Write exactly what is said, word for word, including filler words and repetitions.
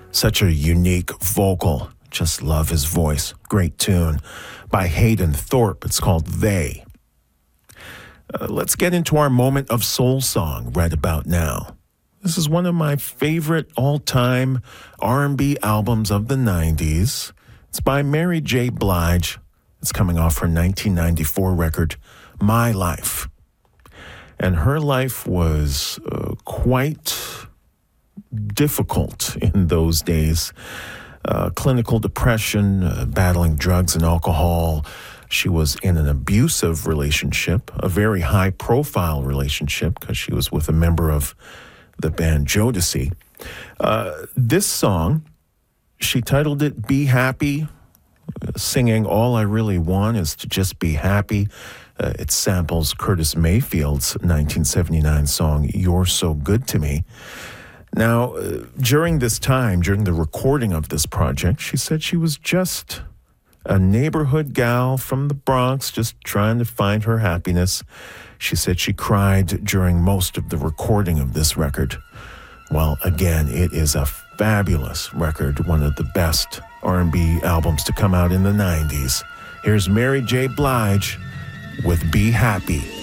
Such a unique vocal. Just love his voice. Great tune by Hayden Thorpe. It's called They. Uh, let's get into our moment of soul song right about now. This is one of my favorite all-time R and B albums of the nineties. It's by Mary J. Blige. It's coming off her nineteen ninety-four record, My Life. And her life was uh, quite difficult in those days. Uh, clinical depression, uh, battling drugs and alcohol. She was in an abusive relationship, a very high-profile relationship, because she was with a member of the band Jodeci. Uh, this song, she titled it Be Happy, uh, singing All I Really Want Is to Just Be Happy. Uh, it samples Curtis Mayfield's nineteen seventy-nine song, You're So Good to Me. Now, uh, during this time, during the recording of this project, she said she was just a neighborhood gal from the Bronx, just trying to find her happiness. She said she cried during most of the recording of this record. Well, again, it is a fabulous record, one of the best R and B albums to come out in the nineties. Here's Mary J. Blige with Be Happy.